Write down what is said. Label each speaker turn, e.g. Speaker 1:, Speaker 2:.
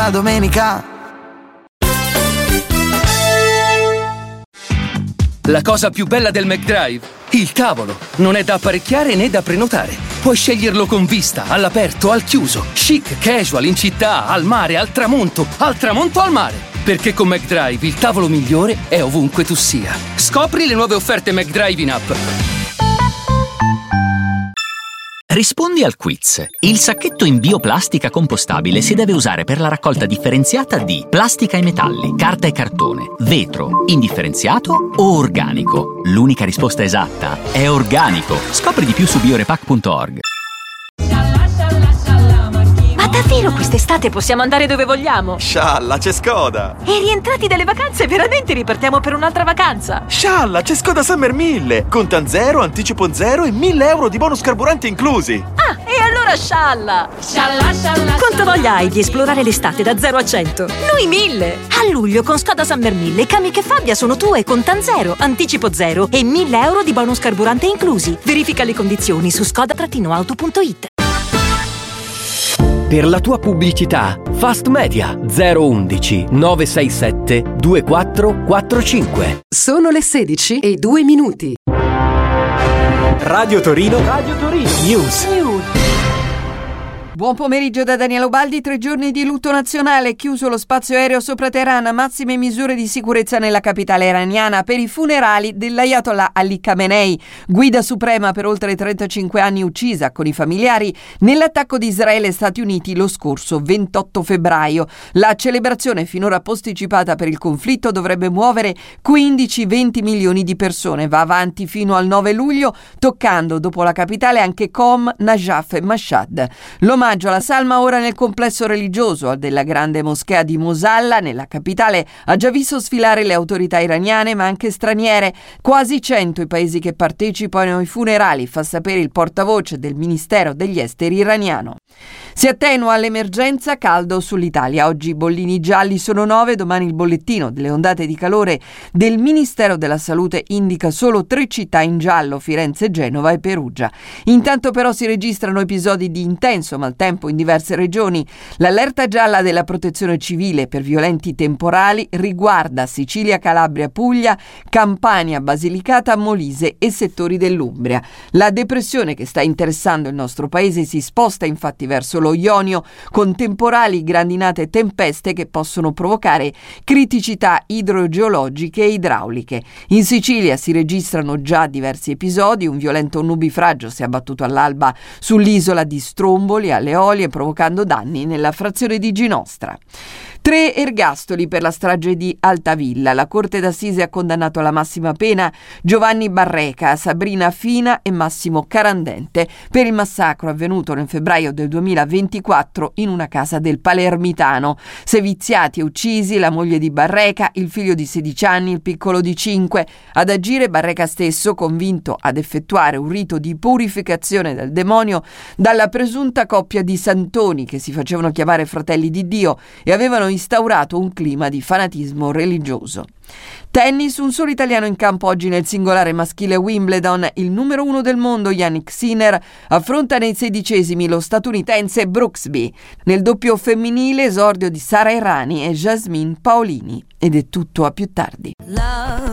Speaker 1: la domenica.
Speaker 2: La cosa più bella del McDrive? Il tavolo. Non è da apparecchiare né da prenotare. Puoi sceglierlo con vista, all'aperto, al chiuso, chic, casual, in città, al mare, al tramonto al mare. Perché con McDrive il tavolo migliore è ovunque tu sia. Scopri le nuove offerte McDrive in app.
Speaker 3: Rispondi al quiz. Il sacchetto in bioplastica compostabile si deve usare per la raccolta differenziata di plastica e metalli, carta e cartone, vetro, indifferenziato o organico. L'unica risposta esatta è organico. Scopri di più su biorepack.org.
Speaker 4: Ma davvero quest'estate possiamo andare dove vogliamo?
Speaker 5: Scialla, c'è Skoda!
Speaker 4: E rientrati dalle vacanze veramente ripartiamo per un'altra vacanza?
Speaker 5: Scialla, c'è Skoda Summer 1000! Contan zero, anticipo zero e 1.000 euro di bonus carburante inclusi!
Speaker 4: Ah, e allora scialla! Quanta voglia hai di esplorare l'estate da 0 a 100? Noi 1000! A luglio con Skoda Summer 1000 Kamiq e Fabia sono tue con Contan zero, anticipo zero e 1.000 euro di bonus carburante inclusi. Verifica le condizioni su skoda-auto.it.
Speaker 6: Per la tua pubblicità, Fast Media 011 967 2445.
Speaker 7: Sono le 16:02.
Speaker 6: Radio Torino News.
Speaker 8: Buon pomeriggio da Daniela Ubaldi. 3 giorni di lutto nazionale, chiuso lo spazio aereo sopra Teheran, massime misure di sicurezza nella capitale iraniana per i funerali dell'Ayatollah Ali Khamenei, guida suprema per oltre 35 anni uccisa con i familiari nell'attacco di Israele e Stati Uniti lo scorso 28 febbraio. La celebrazione, finora posticipata per il conflitto, dovrebbe muovere 15-20 milioni di persone. Va avanti fino al 9 luglio, toccando dopo la capitale anche Qom, Najaf e Mashhad. L'omaggio alla salma ora nel complesso religioso della grande moschea di Mosalla, nella capitale, ha già visto sfilare le autorità iraniane ma anche straniere. Quasi 100 i paesi che partecipano ai funerali, fa sapere il portavoce del Ministero degli Esteri iraniano. Si attenua l'emergenza caldo sull'Italia. Oggi i bollini gialli sono 9, domani il bollettino delle ondate di calore del Ministero della Salute indica solo 3 città in giallo, Firenze, Genova e Perugia. Intanto però si registrano episodi di intenso maltempo in diverse regioni. L'allerta gialla della Protezione Civile per violenti temporali riguarda Sicilia, Calabria, Puglia, Campania, Basilicata, Molise e settori dell'Umbria. La depressione che sta interessando il nostro paese si sposta infatti verso lo Ionio, con temporali, grandinate e tempeste che possono provocare criticità idrogeologiche e idrauliche. In Sicilia si registrano già diversi episodi. Un violento nubifragio si è abbattuto all'alba sull'isola di Stromboli alle Eolie, provocando danni nella frazione di Ginostra. 3 ergastoli per la strage di Altavilla. La Corte d'Assise ha condannato alla massima pena Giovanni Barreca, Sabrina Fina e Massimo Carandente per il massacro avvenuto nel febbraio del 2024 in una casa del Palermitano. Seviziati e uccisi la moglie di Barreca, il figlio di 16 anni, il piccolo di 5. Ad agire Barreca stesso, convinto ad effettuare un rito di purificazione dal demonio dalla presunta coppia di santoni che si facevano chiamare fratelli di Dio e avevano instaurato un clima di fanatismo religioso. Tennis, un solo italiano in campo oggi nel singolare maschile Wimbledon. Il numero 1 del mondo, Jannik Sinner, affronta nei 16esimi lo statunitense Brooksby. Nel doppio femminile, esordio di Sara Errani e Jasmine Paolini. Ed è tutto, a più tardi.